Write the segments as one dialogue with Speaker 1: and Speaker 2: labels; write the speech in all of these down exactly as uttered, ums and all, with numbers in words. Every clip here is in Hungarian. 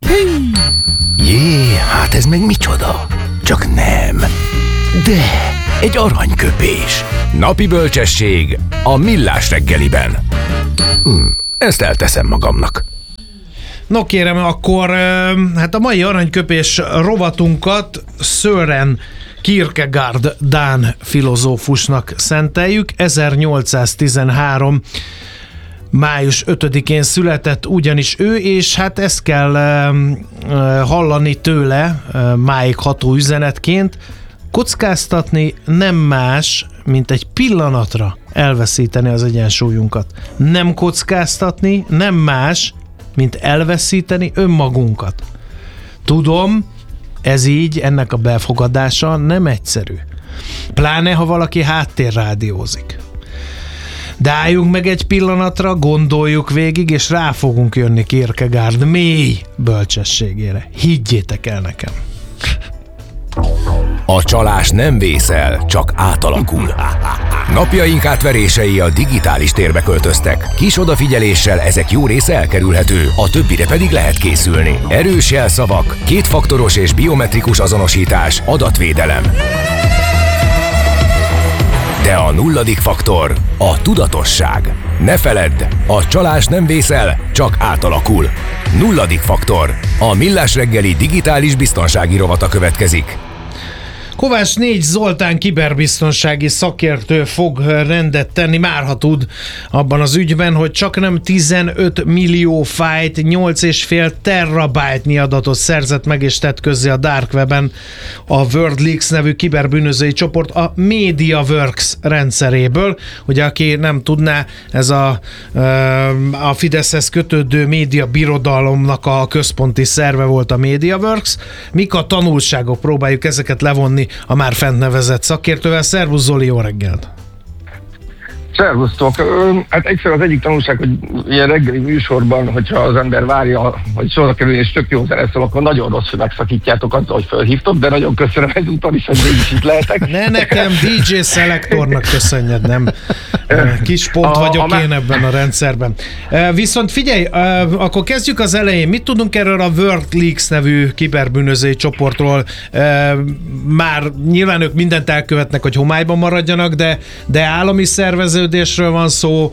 Speaker 1: Jé, hát ez meg micsoda? Csak nem. De, egy aranyköpés. Napi bölcsesség a Millás reggeliben. Hm, ezt elteszem magamnak.
Speaker 2: No kérem, akkor hát a mai aranyköpés rovatunkat Søren Kierkegaard dán filozófusnak szenteljük. ezernyolcszáztizenhárom május ötödikén született ugyanis ő, és hát ezt kell hallani tőle máig ható üzenetként. Kockáztatni nem más, mint egy pillanatra elveszíteni az egyensúlyunkat. Nem kockáztatni nem más, mint elveszíteni önmagunkat. Tudom, ez így, ennek a befogadása nem egyszerű. Pláne, ha valaki háttérrádiózik. De álljunk meg egy pillanatra, gondoljuk végig, és rá fogunk jönni Kierkegaard mély bölcsességére. Higgyétek el nekem.
Speaker 1: A csalás nem vészel, csak átalakul. Napjaink átverései a digitális térbe költöztek. Kis odafigyeléssel ezek jó része elkerülhető, a többire pedig lehet készülni. Erős jelszavak, kétfaktoros és biometrikus azonosítás, adatvédelem. De a nulladik faktor a tudatosság. Ne feledd, a csalás nem vészel, csak átalakul. Nulladik faktor. A Millás reggeli digitális biztonsági rovata következik.
Speaker 2: Kovács négy Zoltán kiberbiztonsági szakértő fog rendet tenni, már ha tud abban az ügyben, hogy csak nem tizenöt millió fájt, nyolc és fél terabájtnyi adatot szerzett meg és tett közzé a Dark Weben a WorldLeaks nevű kiberbűnözői csoport a MediaWorks rendszeréből. Ugye, aki nem tudná, ez a, a Fideszhez kötődő média birodalomnak a központi szerve volt a MediaWorks. Mik a tanulságok? Próbáljuk ezeket levonni a már fent nevezett szakértővel. Szervusz Zoli, jó reggelt!
Speaker 3: Szervusztok! Hát egyszer az egyik tanulság, hogy ilyen reggeli műsorban, hogyha az ember várja, hogy sorra kerül, és tök jó zene szól, akkor nagyon rossz, hogy megszakítjátok azzal, hogy fölhívtok, de nagyon köszönöm ezúttal is, hogy mégis itt lehetek.
Speaker 2: Ne nekem dé dzsé Selectornak köszönjed, nem? Kis pont a, vagyok a, én ebben a rendszerben. Viszont figyelj, akkor kezdjük az elején. Mit tudunk erről a WorldLeaks nevű kiberbűnözői csoportról? Már nyilván ők mindent elkövetnek, hogy homályban maradjanak, de, de állami szerveződésről van szó,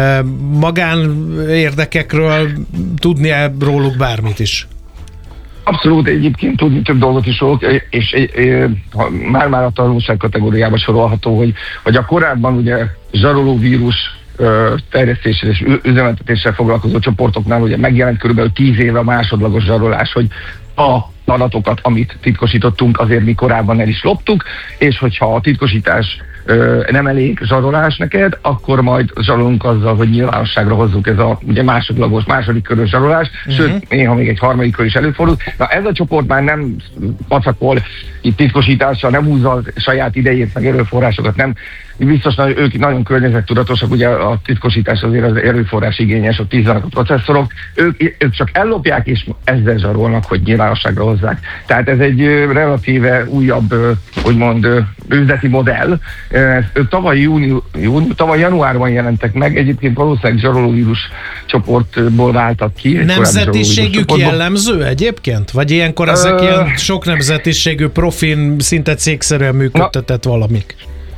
Speaker 2: magánérdekekről, tudni-e róluk bármit is?
Speaker 3: Abszolút, egyébként tudni több dolgot is róluk, és már-már a tanulság kategóriába sorolható, hogy, hogy a korábban ugye zsaroló vírus terjesztéssel és üzemeltetéssel foglalkozó csoportoknál ugye megjelent körülbelül tíz éve a másodlagos zsarolás, hogy a adatokat, amit titkosítottunk, azért mi korábban el is loptuk, és hogyha a titkosítás ö, nem elég zsarolás neked, akkor majd zsarolunk azzal, hogy nyilvánosságra hozzuk, ez a ugye másodlagos, második körös zsarolás, uh-huh. Sőt, néha még egy harmadik kör is előfordul. Na ez a csoport már nem pacakol itt titkosítással, nem húzza a saját idejét, meg erőforrásokat, nem. Biztos, hogy ők nagyon környezettudatosak, ugye a titkosítás azért az erőforrás igényes, ott tízzanak a processzorok, ők, ők csak ellopják és ezzel zsarolnak, hogy nyilvánosságra hozzák. Tehát ez egy relatíve újabb, úgymond üzleti modell. Ők tavaly, júniu, júniu, tavaly januárban jelentek meg, egyébként valószínűleg zsarolóvírus csoportból váltak ki.
Speaker 2: Nemzetiségük jellemző egyébként? Vagy ilyenkor ezek uh, ilyen sok nemzetiségű profin, szinte cégszerűen működtetett na, valamik?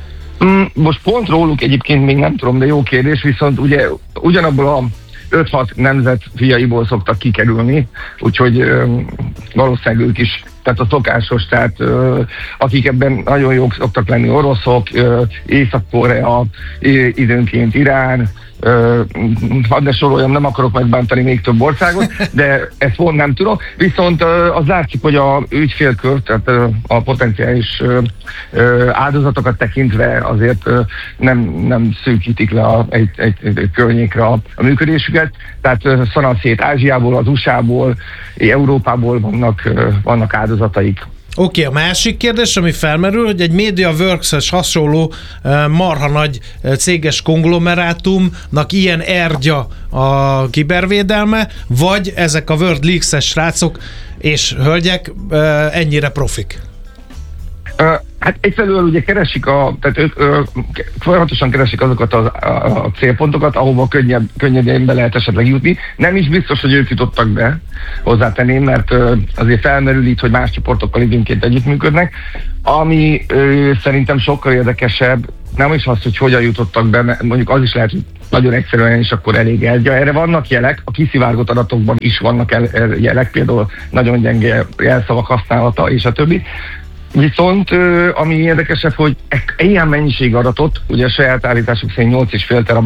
Speaker 3: Most pont róluk egyébként még nem tudom, de jó kérdés, viszont ugye ugyanabból a öt-hat nemzet fiaiból szoktak kikerülni, úgyhogy ö, valószínűleg ők is, tehát a szokásos, tehát ö, akik ebben nagyon jók szoktak lenni, oroszok, ö, Észak-Korea, időnként Irán, Uh, hadd ne soroljam, nem akarok megbántani még több országot, de ezt pont nem tudom. Viszont uh, az látszik, hogy a ügyfélkör, tehát uh, a potenciális uh, uh, áldozatokat tekintve azért uh, nem, nem szűkítik le a, egy, egy, egy környékre a, a működésüket. Tehát uh, szanaszét Ázsiából, az u es á-ból, Európából vannak, uh, vannak áldozataik.
Speaker 2: Oké, okay, a másik kérdés, ami felmerül, hogy egy MediaWorks-es hasonló marha nagy céges konglomerátumnak ilyen ergya a kibervédelme, vagy ezek a WorldLeaks-es srácok és hölgyek ennyire profik?
Speaker 3: Hát egyfelől ugye keresik a, tehát ők ö, folyamatosan keresik azokat a, a, a célpontokat, ahova könnyebb, könnyedén be lehet esetleg jutni. Nem is biztos, hogy ők jutottak be, hozzátenném, mert ö, azért felmerül itt, hogy más csoportokkal időnként együttműködnek. Ami ö, szerintem sokkal érdekesebb, nem is az, hogy hogyan jutottak be, mert mondjuk az is lehet, hogy nagyon egyszerűen is akkor elég elgya. Erre vannak jelek, a kiszivárgott adatokban is vannak el, el, jelek, például nagyon gyenge jelszavak használata és a többi. Viszont ami érdekesebb, hogy ilyen mennyiség adatot, ugye a saját állításuk szerint nyolc és fél terabájt